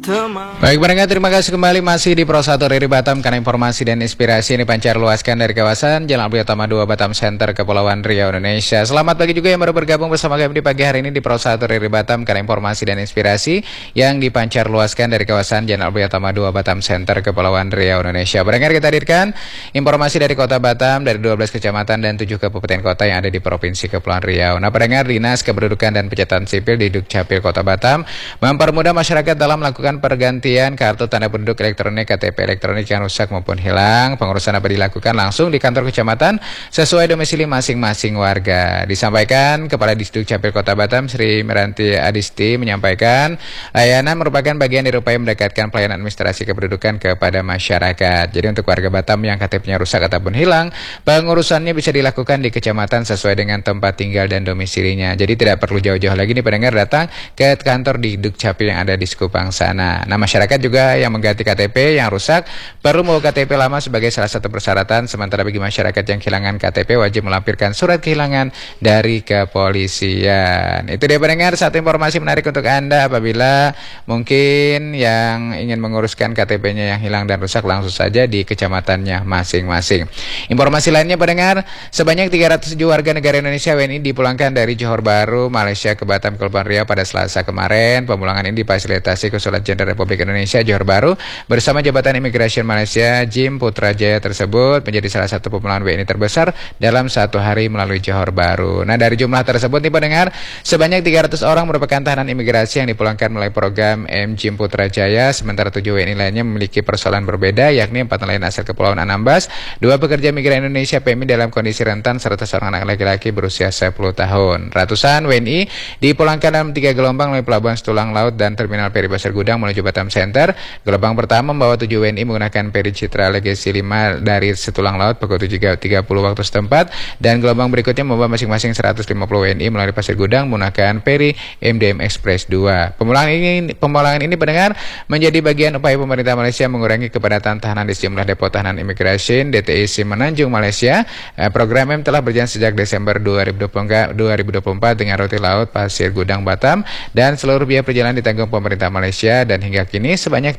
Baik pendengar, terima kasih kembali masih di Pro 1 Riri Batam, karena informasi dan inspirasi ini pancar luaskan dari kawasan Jalan Abdul Utama 2 Batam Center, Kepulauan Riau, Indonesia. Selamat pagi juga yang baru bergabung bersama kami di pagi hari ini di Pro 1 Riri Batam, karena informasi dan inspirasi yang dipancar luaskan dari kawasan Jalan Abdul Utama 2 Batam Center, Kepulauan Riau, Indonesia. Pendengar, kita hadirkan informasi dari Kota Batam dari 12 kecamatan dan 7 kabupaten kota yang ada di Provinsi Kepulauan Riau. Nah, pendengar, Dinas Kependudukan dan Pencatatan Sipil di Dukcapil Kota Batam mempermudah masyarakat dalam melakukan pergantian kartu tanda penduduk elektronik KTP elektronik yang rusak maupun hilang. Pengurusan dapat dilakukan langsung di kantor kecamatan sesuai domisili masing-masing warga. Disampaikan Kepala Disduk Capil Kota Batam Sri Meranti Adisti menyampaikan layanan merupakan bagian dari upaya mendekatkan pelayanan administrasi kependudukan kepada masyarakat. Jadi untuk warga Batam yang KTP-nya rusak ataupun hilang, pengurusannya bisa dilakukan di kecamatan sesuai dengan tempat tinggal dan domisilinya. Jadi tidak perlu jauh-jauh lagi nih pendengar datang ke kantor di Dukcapil yang ada di Sekupang sana. Nah, masyarakat juga yang mengganti KTP yang rusak perlu membawa KTP lama sebagai salah satu persyaratan. Sementara bagi masyarakat yang kehilangan KTP wajib melampirkan surat kehilangan dari kepolisian. Itu dia pendengar, satu informasi menarik untuk Anda apabila mungkin yang ingin menguruskan KTP-nya yang hilang dan rusak langsung saja di kecamatannya masing-masing. Informasi lainnya pendengar, sebanyak 307 warga negara Indonesia WNI dipulangkan dari Johor Bahru, Malaysia ke Batam, Kepulauan Riau pada Selasa kemarin. Pemulangan ini difasilitasi Konsulat Jenderal Republik Indonesia Johor Bahru bersama Jabatan Imigrasi Malaysia. Jim Putrajaya tersebut menjadi salah satu pemulangan WNI terbesar dalam satu hari melalui Johor Bahru. Nah, dari jumlah tersebut nih pendengar, sebanyak 300 orang merupakan tahanan imigrasi yang dipulangkan melalui program M Jim Putrajaya, sementara 7 WNI lainnya memiliki persoalan berbeda, yakni 4 nelayan asal Kepulauan Anambas, 2 pekerja migran Indonesia PMI dalam kondisi rentan, serta seorang anak laki-laki berusia 10 tahun. Ratusan WNI dipulangkan dalam 3 gelombang melalui Pelabuhan Setulang Laut dan Terminal Peri Pasir Gudang menuju Batam Center. Gelombang pertama membawa 7 WNI menggunakan Peri Citra Legacy 5 dari Setulang Laut pukul 7.30 waktu setempat, dan gelombang berikutnya membawa masing-masing 150 WNI melalui Pasir Gudang menggunakan Peri MDM Express 2. Pemulangan ini pendengar menjadi bagian upaya pemerintah Malaysia mengurangi kepadatan tahanan di sejumlah depo tahanan imigrasi DTIC Menanjung, Malaysia. Program M telah berjalan sejak Desember 2024 dengan rute laut Pasir Gudang Batam, dan seluruh biaya perjalanan ditanggung pemerintah Malaysia, dan hingga kini sebanyak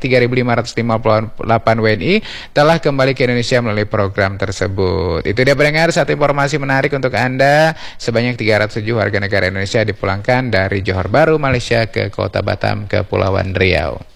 3.558 WNI telah kembali ke Indonesia melalui program tersebut. Itu dia pendengar, satu informasi menarik untuk Anda. Sebanyak 307 warga negara Indonesia dipulangkan dari Johor Bahru, Malaysia ke Kota Batam, Kepulauan Riau.